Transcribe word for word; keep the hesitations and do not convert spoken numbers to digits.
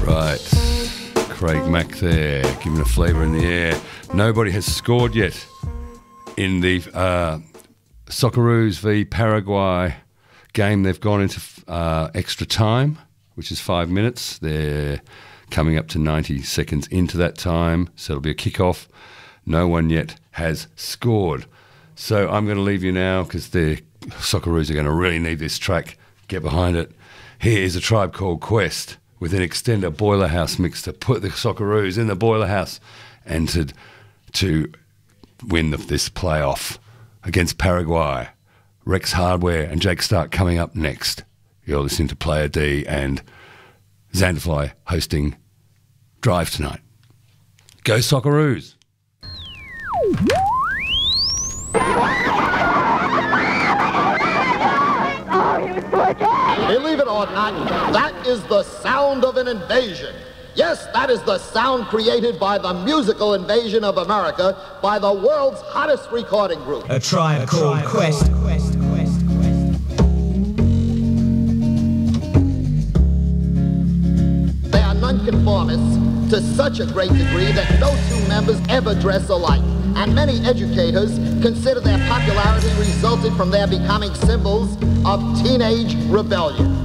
Right, Craig Mack there, giving a flavour in the air. Nobody has scored yet in the uh, Socceroos v Paraguay game. They've gone into uh, extra time, which is five minutes. They're coming up to ninety seconds into that time, so it'll be a kick-off. No one yet has scored. So I'm going to leave you now because the Socceroos are going to really need this track. Get behind it. Here is A Tribe Called Quest with an extender Boiler House mix to put the Socceroos in the Boiler House and to, to win the, this playoff against Paraguay. Rex Hardware and Jake Stark coming up next. You're listening to Player D and Xanderfly hosting Drive tonight. Go Socceroos! Believe it or not, that is the sound of an invasion. Yes, that is the sound created by the musical invasion of America by the world's hottest recording group. A Tribe Called Quest. Quest, Quest, Quest. They are nonconformists to such a great degree that no two members ever dress alike. And many educators consider their popularity resulted from their becoming symbols of teenage rebellion.